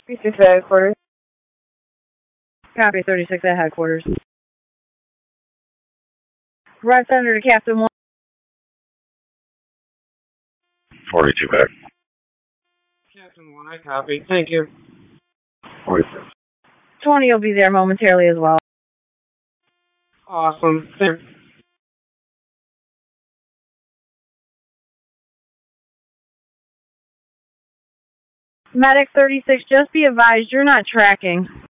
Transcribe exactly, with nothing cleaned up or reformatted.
thirty-six at headquarters. Copy, thirty-six at headquarters. Right Senator to Captain one. forty-two back. Captain one, I copy. Thank you. forty-six. twenty will be there momentarily as well. Awesome. Thanks. Medic thirty-six, just be advised you're not tracking.